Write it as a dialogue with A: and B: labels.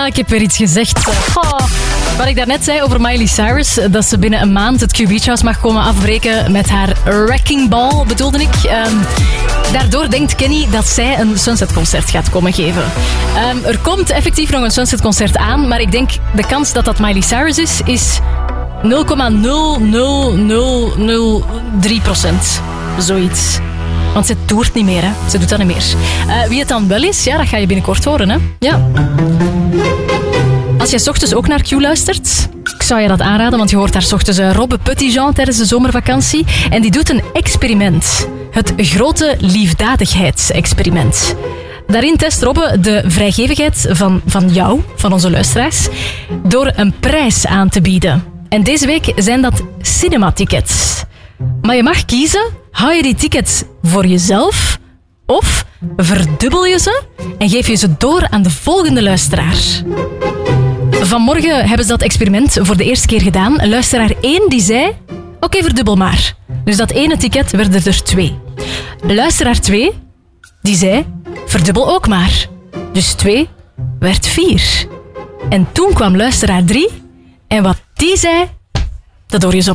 A: ik heb weer iets gezegd. Wat ik daarnet zei over Miley Cyrus, dat ze binnen een maand het Q Beach House mag komen afbreken met haar Wrecking Ball, bedoelde ik. Daardoor denkt Kenny dat zij een Sunset-concert gaat komen geven. Er komt effectief nog een Sunset-concert aan, maar ik denk de kans dat dat Miley Cyrus is 0,00003%. Zoiets. Want ze toert niet meer, hè. Ze doet dat niet meer. Wie het dan wel is, ja, dat ga je binnenkort horen, hè. Ja. Als je 's ochtends ook naar Q luistert, ik zou je dat aanraden, want je hoort daar 's ochtends Robbe Petitjean tijdens de zomervakantie. En die doet een experiment. Het grote liefdadigheidsexperiment. Daarin test Robbe de vrijgevigheid van jou, van onze luisteraars, door een prijs aan te bieden. En deze week zijn dat cinematickets. Maar je mag kiezen, hou je die tickets voor jezelf of verdubbel je ze en geef je ze door aan de volgende luisteraar. Vanmorgen hebben ze dat experiment voor de eerste keer gedaan. Luisteraar 1 die zei, oké, verdubbel maar. Dus dat ene ticket werden er 2. Luisteraar 2 die zei, verdubbel ook maar. Dus 2 werd 4. En toen kwam luisteraar 3 en wat die zei, dat hoor je zo.